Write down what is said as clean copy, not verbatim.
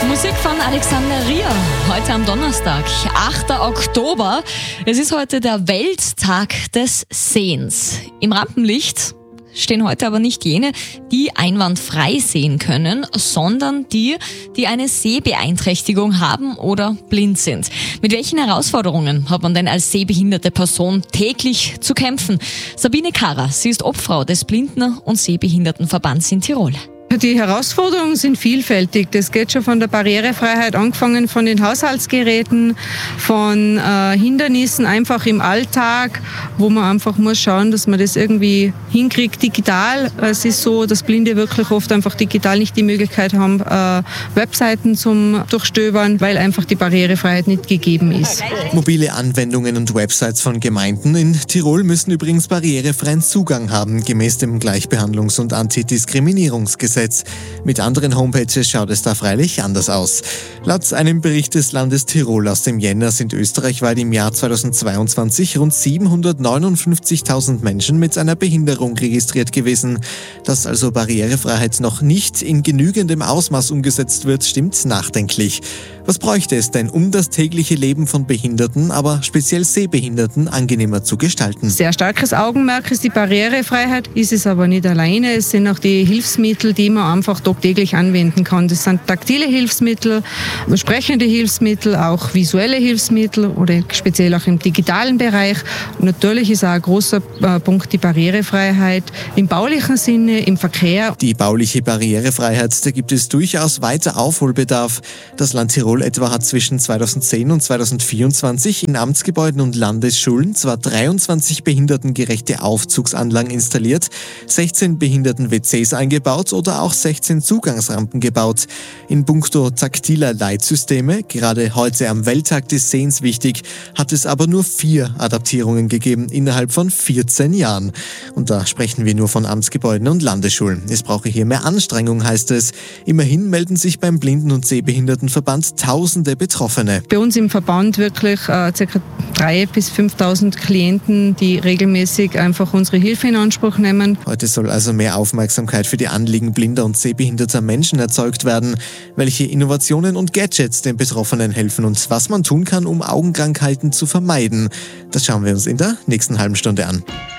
Musik von Alexander Rier, heute am Donnerstag, 8. Oktober. Es ist heute der Welttag des Sehens. Im Rampenlicht stehen heute aber nicht jene, die einwandfrei sehen können, sondern die eine Sehbeeinträchtigung haben oder blind sind. Mit welchen Herausforderungen hat man denn als sehbehinderte Person täglich zu kämpfen? Sabine Karrer, sie ist Obfrau des Blinden- und Sehbehindertenverbands in Tirol. Die Herausforderungen sind vielfältig. Das geht schon von der Barrierefreiheit, angefangen von den Haushaltsgeräten, von Hindernissen einfach im Alltag, wo man einfach muss schauen, dass man das irgendwie hinkriegt digital. Es ist so, dass Blinde wirklich oft einfach digital nicht die Möglichkeit haben, Webseiten zum Durchstöbern, weil einfach die Barrierefreiheit nicht gegeben ist. Mobile Anwendungen und Websites von Gemeinden in Tirol müssen übrigens barrierefreien Zugang haben, gemäß dem Gleichbehandlungs- und Antidiskriminierungsgesetz. Mit anderen Homepages schaut es da freilich anders aus. Laut einem Bericht des Landes Tirol aus dem Jänner sind österreichweit im Jahr 2022 rund 759.000 Menschen mit einer Behinderung registriert gewesen. Dass also Barrierefreiheit noch nicht in genügendem Ausmaß umgesetzt wird, stimmt nachdenklich. Was bräuchte es denn, um das tägliche Leben von Behinderten, aber speziell Sehbehinderten, angenehmer zu gestalten? Sehr starkes Augenmerk ist die Barrierefreiheit, ist es aber nicht alleine. Es sind auch die Hilfsmittel, die man einfach tagtäglich anwenden kann. Das sind taktile Hilfsmittel, sprechende Hilfsmittel, auch visuelle Hilfsmittel oder speziell auch im digitalen Bereich. Und natürlich ist auch ein großer Punkt die Barrierefreiheit im baulichen Sinne, im Verkehr. Die bauliche Barrierefreiheit, da gibt es durchaus weiter Aufholbedarf. Das Land Tirol etwa hat zwischen 2010 und 2024 in Amtsgebäuden und Landesschulen zwar 23 behindertengerechte Aufzugsanlagen installiert, 16 Behinderten-WCs eingebaut oder auch 16 Zugangsrampen gebaut. In puncto taktiler Leitsysteme, gerade heute am Welttag des Sehens wichtig, hat es aber nur 4 Adaptierungen gegeben innerhalb von 14 Jahren. Und da sprechen wir nur von Amtsgebäuden und Landesschulen. Es brauche hier mehr Anstrengung, heißt es. Immerhin melden sich beim Blinden- und Sehbehindertenverband Tausende Betroffene. Bei uns im Verband wirklich ca. 3.000 bis 5.000 Klienten, die regelmäßig einfach unsere Hilfe in Anspruch nehmen. Heute soll also mehr Aufmerksamkeit für die Anliegen blinder und sehbehinderter Menschen erzeugt werden. Welche Innovationen und Gadgets den Betroffenen helfen und was man tun kann, um Augenkrankheiten zu vermeiden, das schauen wir uns in der nächsten halben Stunde an.